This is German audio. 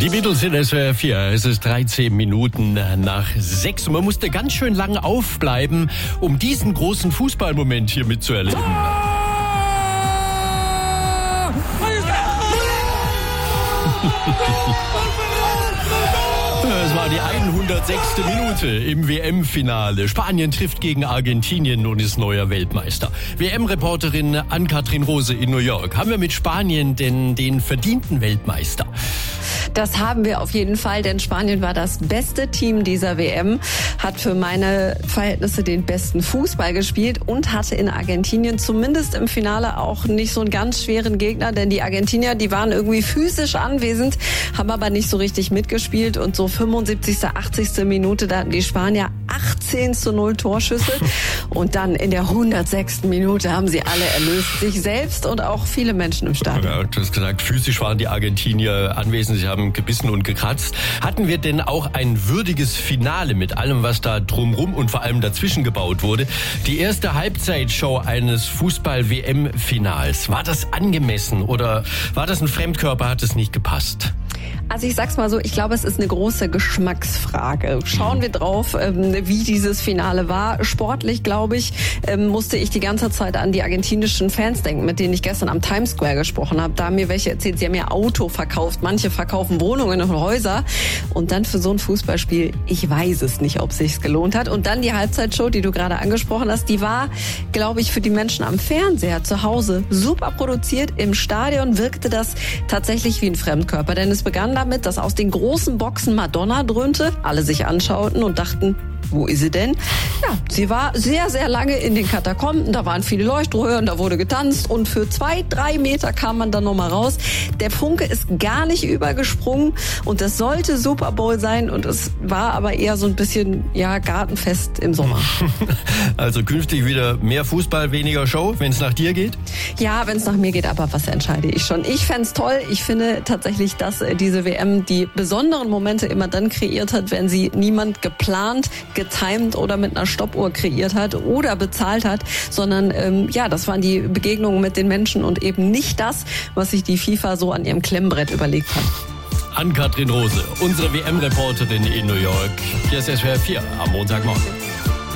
Die Beatles in SWR 4. Es ist 13 Minuten nach 6. Und man musste ganz schön lang aufbleiben, um diesen großen Fußballmoment hier mitzuerleben. Es war die 106. Minute im WM-Finale. Spanien trifft gegen Argentinien und ist neuer Weltmeister. WM-Reporterin Ann-Kathrin Rose in New York. Haben wir mit Spanien denn den verdienten Weltmeister? Das haben wir auf jeden Fall, denn Spanien war das beste Team dieser WM, hat für meine Verhältnisse den besten Fußball gespielt und hatte in Argentinien zumindest im Finale auch nicht so einen ganz schweren Gegner, denn die Argentinier, die waren irgendwie physisch anwesend, haben aber nicht so richtig mitgespielt und so 75., 80. Minute, da hatten die Spanier 18:0 Torschüsse und dann in der 106. Minute haben sie alle erlöst, sich selbst und auch viele Menschen im Stadion. Ja, du hast gesagt, physisch waren die Argentinier anwesend, sie haben gebissen und gekratzt. Hatten wir denn auch ein würdiges Finale mit allem, was da drumrum und vor allem dazwischen gebaut wurde? Die erste Halbzeitshow eines Fußball-WM-Finals, war das angemessen oder war das ein Fremdkörper, hat es nicht gepasst? Also ich sag's mal so, ich glaube, es ist eine große Geschmacksfrage. Schauen wir drauf, wie dieses Finale war. Sportlich, glaube ich, musste ich die ganze Zeit an die argentinischen Fans denken, mit denen ich gestern am Times Square gesprochen habe. Da haben mir welche erzählt, sie haben ihr Auto verkauft. Manche verkaufen Wohnungen und Häuser. Und dann für so ein Fußballspiel, ich weiß es nicht, ob es sich gelohnt hat. Und dann die Halbzeitshow, die du gerade angesprochen hast, die war, glaube ich, für die Menschen am Fernseher zu Hause super produziert. Im Stadion wirkte das tatsächlich wie ein Fremdkörper, denn es begann damit, dass aus den großen Boxen Madonna dröhnte, alle sich anschauten und dachten, wo ist sie denn? Ja, sie war sehr, sehr lange in den Katakomben, da waren viele Leuchtröhren, da wurde getanzt und für 2-3 Meter kam man dann nochmal raus. Der Funke ist gar nicht übergesprungen und das sollte Super Bowl sein und es war aber eher so ein bisschen, ja, Gartenfest im Sommer. Also künftig wieder mehr Fußball, weniger Show, wenn es nach dir geht? Ja, wenn es nach mir geht, aber was entscheide ich schon? Ich fänd's toll. Ich finde tatsächlich, dass diese WM die besonderen Momente immer dann kreiert hat, wenn sie niemand geplant, getimed oder mit einer Stoppuhr kreiert hat oder bezahlt hat, sondern ja, das waren die Begegnungen mit den Menschen und eben nicht das, was sich die FIFA so an ihrem Klemmbrett überlegt hat. Ann-Kathrin Rose, unsere WM-Reporterin in New York. Hier ist SWR 4 am Montagmorgen.